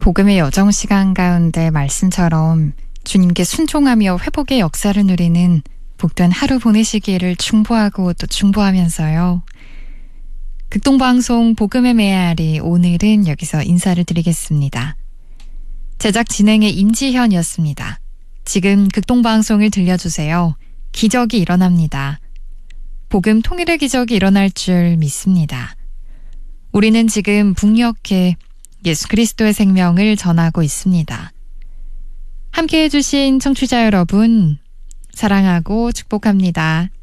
복음의 여정 시간 가운데 말씀처럼 주님께 순종하며 회복의 역사를 누리는 복된 하루 보내시기를 충고하고 또 충고하면서요. 극동방송 복음의 메아리 오늘은 여기서 인사를 드리겠습니다. 제작 진행의 임지현이었습니다. 지금 극동방송을 들려주세요. 기적이 일어납니다. 복음 통일의 기적이 일어날 줄 믿습니다. 우리는 지금 북녘에 예수 그리스도의 생명을 전하고 있습니다. 함께해 주신 청취자 여러분, 사랑하고 축복합니다.